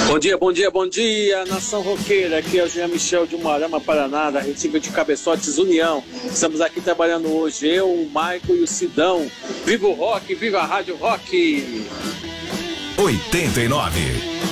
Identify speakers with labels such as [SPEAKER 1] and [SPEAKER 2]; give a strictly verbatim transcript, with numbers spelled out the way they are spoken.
[SPEAKER 1] Bom dia, bom dia, bom dia, nação roqueira. Aqui é o Jean Michel de Moarama, Paraná, da Restinga de Cabeçotes União. Estamos aqui trabalhando hoje, eu, o Maico e o Sidão. Viva o rock, viva a Rádio Rock!
[SPEAKER 2] oitenta e nove.